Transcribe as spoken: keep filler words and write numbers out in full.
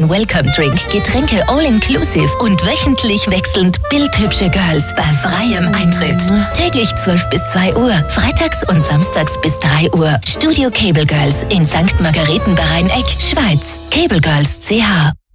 ein Welcome-Drink, Getränke all-inclusive und wöchentlich wechselnd bildhübsche Girls bei freiem Eintritt. Täglich zwölf bis zwei Uhr, freitags und samstags bis drei Uhr. Studio Cable Girls in Sankt Margarethen bei Rhein-Eck, Schweiz. Cable Girls punkt c h